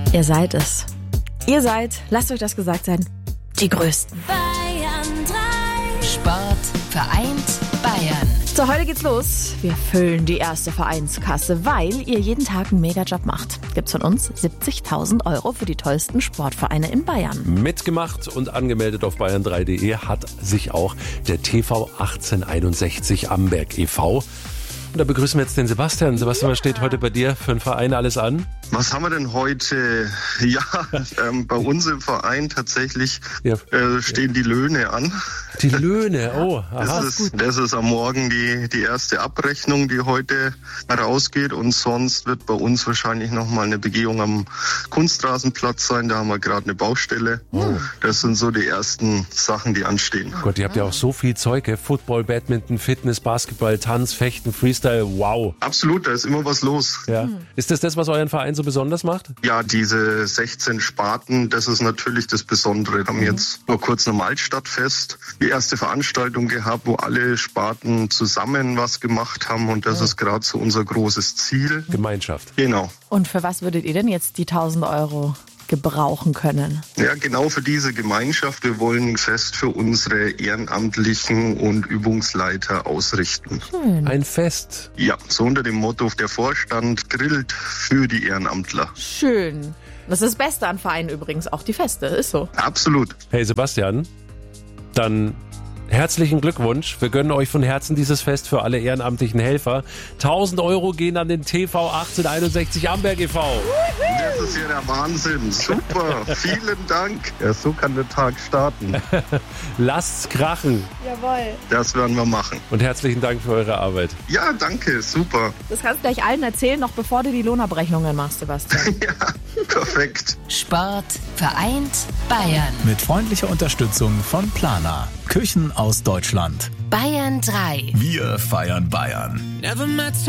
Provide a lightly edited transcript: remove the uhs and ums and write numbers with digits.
Ihr seid es. Ihr seid, lasst euch das gesagt sein, die Größten. Bayern 3. Sport vereint Bayern. So, heute geht's los. Wir füllen die erste Vereinskasse, weil ihr jeden Tag einen Megajob macht. Gibt's von uns 70.000 € für die tollsten Sportvereine in Bayern. Mitgemacht und angemeldet auf bayern3.de hat sich auch der TV 1861 Amberg e.V. Und da begrüßen wir jetzt den Sebastian. Sebastian, was steht heute bei dir für einen Verein alles an? Was haben wir denn heute? Ja, bei uns im Verein tatsächlich stehen die Löhne an. Die Löhne, oh, aha. Das ist am Morgen die erste Abrechnung, die heute rausgeht. Und sonst wird bei uns wahrscheinlich nochmal eine Begehung am Kunstrasenplatz sein. Da haben wir gerade eine Baustelle. Oh. Das sind so die ersten Sachen, die anstehen. Gott, ihr habt ja auch so viel Zeug, Football, Badminton, Fitness, Basketball, Tanz, Fechten, Freestyle, wow. Absolut, da ist immer was los. Ja. Ist das, was euren Verein so besonders macht? Ja, diese 16 Sparten, das ist natürlich das Besondere. Wir haben jetzt vor kurzem am Altstadtfest die erste Veranstaltung gehabt, wo alle Sparten zusammen was gemacht haben und das ist gerade so unser großes Ziel. Gemeinschaft. Genau. Und für was würdet ihr denn jetzt die 1.000 € gebrauchen können? Ja, genau für diese Gemeinschaft. Wir wollen ein Fest für unsere Ehrenamtlichen und Übungsleiter ausrichten. Schön. Ein Fest. Ja, so unter dem Motto, der Vorstand grillt für die Ehrenamtler. Schön. Das ist das Beste an Vereinen übrigens, auch die Feste, ist so. Absolut. Hey Sebastian, dann herzlichen Glückwunsch. Wir gönnen euch von Herzen dieses Fest für alle ehrenamtlichen Helfer. 1.000 € gehen an den TV 1861 Amberg e.V. Das ist ja der Wahnsinn. Super. Vielen Dank. Ja, so kann der Tag starten. Lasst's krachen. Jawohl. Das werden wir machen. Und herzlichen Dank für eure Arbeit. Ja, danke. Super. Das kannst du gleich allen erzählen, noch bevor du die Lohnabrechnungen machst, Sebastian. Ja, perfekt. Sport vereint Bayern. Mit freundlicher Unterstützung von Plana. Küchen aus Deutschland. Bayern 3. Wir feiern Bayern. Never met